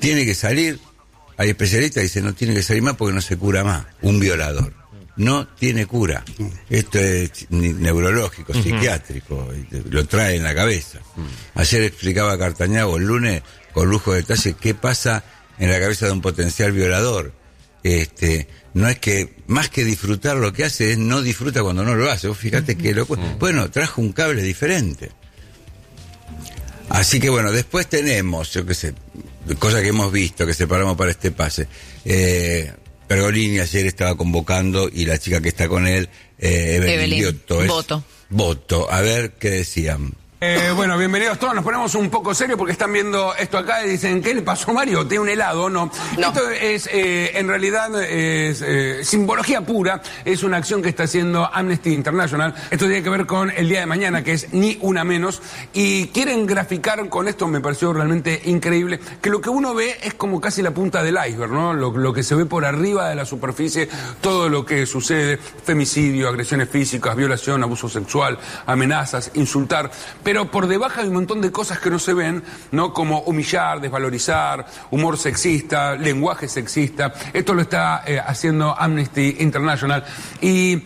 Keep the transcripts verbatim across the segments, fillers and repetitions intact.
tiene que salir, hay especialistas que dicen no tiene que salir más porque no se cura más, un violador. No tiene cura. Esto es neurológico, uh-huh. psiquiátrico, lo trae en la cabeza. Uh-huh. Ayer explicaba Cartañago el lunes con lujo de detalle qué pasa en la cabeza de un potencial violador. Este, no es que, más que disfrutar lo que hace, es no disfruta cuando no lo hace. Vos fíjate que lo, bueno, trajo un cable diferente. Así que bueno, después tenemos, yo qué sé, cosas que hemos visto, que separamos para este pase. Eh, Pergolini ayer estaba convocando y la chica que está con él, eh, Evelyn, Evelyn Giotto, es, voto. Voto. A ver qué decían. Eh, bueno, bienvenidos todos, nos ponemos un poco serios porque están viendo esto acá y dicen, ¿qué le pasó a Mario? ¿Tiene un helado? No. no. Esto es, eh, en realidad, es eh, simbología pura, es una acción que está haciendo Amnesty International. Esto tiene que ver con el día de mañana, que es ni una menos, y quieren graficar con esto, me pareció realmente increíble, que lo que uno ve es como casi la punta del iceberg, ¿no? Lo, lo que se ve por arriba de la superficie, todo lo que sucede, femicidio, agresiones físicas, violación, abuso sexual, amenazas, insultar, pero por debajo hay un montón de cosas que no se ven, ¿no? Como humillar, desvalorizar, humor sexista, lenguaje sexista. Esto lo está eh, haciendo Amnesty International. Y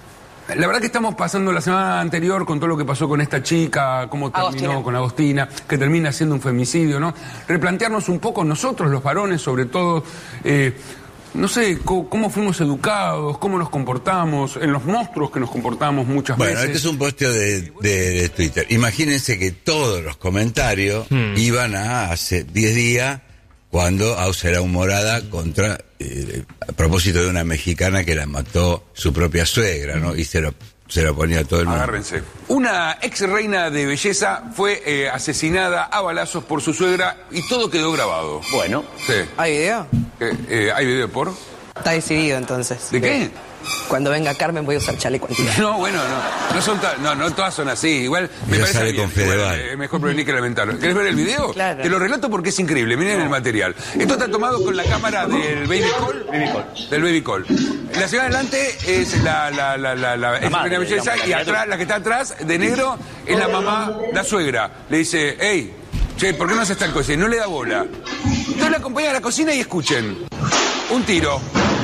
la verdad que estamos pasando la semana anterior con todo lo que pasó con esta chica, cómo terminó Agostina. con Agostina, que termina siendo un femicidio, ¿no? Replantearnos un poco nosotros, los varones, sobre todo... Eh, No sé, cómo, cómo fuimos educados, cómo nos comportamos, en los monstruos que nos comportamos muchas bueno, veces. Bueno, este es un posteo de, de, de Twitter. Imagínense que todos los comentarios hmm. iban a hace diez días cuando Ausa era humorada contra, eh, a propósito de una mexicana que la mató su propia suegra, ¿no? Y se lo, se lo ponía a todo el mundo. Agárrense. Una ex reina de belleza fue eh, asesinada a balazos por su suegra y todo quedó grabado. Bueno. Sí. ¿Hay video? Eh, eh, ¿Hay video por? Está decidido entonces. ¿De qué? Cuando venga Carmen voy a usar chaleco antibala. No, bueno, no. No son ta- no, no todas son así. Igual me ya parece sale bien. con Fedeval. Igual, eh, mejor prevenir que lamentar. ¿Querés ver el video? Claro. Te lo relato porque es increíble. Miren no. el material. Esto está tomado con la cámara del Baby Call. Baby Call. Del Baby Call. La señora adelante es la la la la, la, la madre, belleza digamos, y atrás la que está atrás de negro es la mamá, la suegra. Le dice, hey, che, ¿por qué no haces tal cosa? Y no le da bola. Entonces la acompaña a la cocina y escuchen. Un tiro.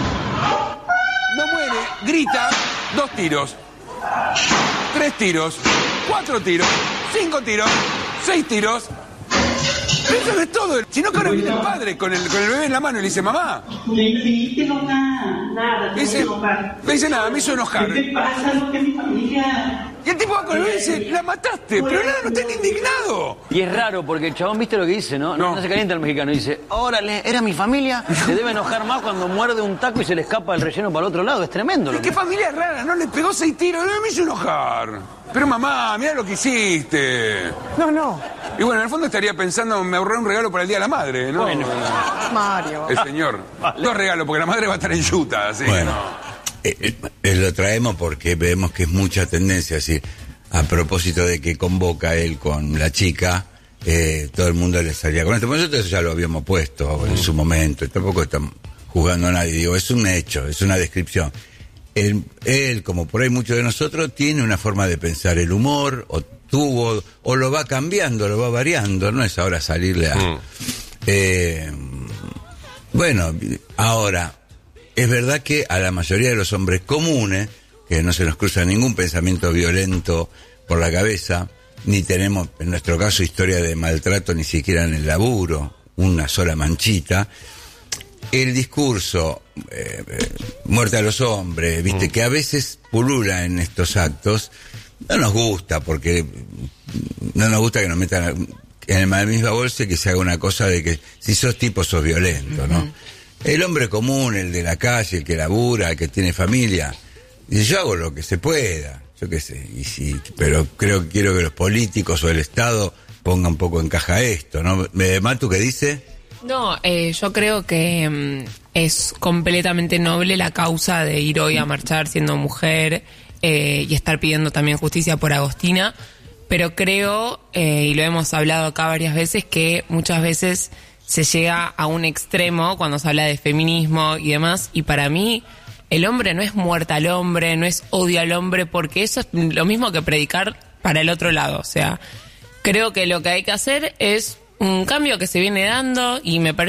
No muere, grita, dos tiros, tres tiros, cuatro tiros, cinco tiros, seis tiros. Eso no es todo. Si no, que ahora viene el padre con el, con el bebé en la mano y le dice, mamá. Le dijiste no nada, nada, te dice, voy a enojar. Me dice nada, me hizo enojar. ¿Qué te pasa? Lo que mi familia... Y el tipo va con el bebé y dice, la mataste, pero nada, no estén indignado. Y es raro porque el chabón, ¿viste lo que dice, no? No, No. no se calienta el mexicano. Dice, órale, era mi familia. Se debe enojar más cuando muerde un taco y se le escapa el relleno para el otro lado. Es tremendo. Lo ¿Qué que... familia rara? No le pegó seis tiros, no me hizo enojar. Pero mamá, mira lo que hiciste. No, no. Y bueno, en el fondo estaría pensando, me ahorré un regalo para el Día de la Madre, ¿no? Bueno. Mario. El señor. Vale. Dos regalos, porque la madre va a estar en Utah, así. Bueno, ¿no? eh, eh, lo traemos porque vemos que es mucha tendencia, así, a propósito de que convoca él con la chica, eh, todo el mundo le salía con esto. Nosotros ya lo habíamos puesto en su momento, y tampoco estamos juzgando a nadie, digo, es un hecho, es una descripción. Él, él, como por ahí muchos de nosotros, tiene una forma de pensar el humor, o tuvo, o lo va cambiando, lo va variando, no es ahora salirle a... Mm. Eh, bueno, ahora, es verdad que a la mayoría de los hombres comunes, que no se nos cruza ningún pensamiento violento por la cabeza, ni tenemos, en nuestro caso, historia de maltrato ni siquiera en el laburo, una sola manchita, el discurso eh, eh, muerte a los hombres, viste, mm. que a veces pulula en estos actos, no nos gusta, porque no nos gusta que nos metan en la misma bolsa y que se haga una cosa de que si sos tipo sos violento, ¿no? Mm-hmm. El hombre común, el de la calle, el que labura, el que tiene familia, dice, yo hago lo que se pueda, yo qué sé, y si, pero creo que quiero que los políticos o el Estado pongan un poco en caja esto, ¿no? ¿Matu qué dice? No, eh, yo creo que mm, es completamente noble la causa de ir hoy a marchar siendo mujer eh, y estar pidiendo también justicia por Agostina, pero creo, eh, y lo hemos hablado acá varias veces, que muchas veces se llega a un extremo cuando se habla de feminismo y demás, y para mí el hombre no es muerta al hombre, no es odio al hombre, porque eso es lo mismo que predicar para el otro lado. O sea, creo que lo que hay que hacer es un cambio que se viene dando y me parece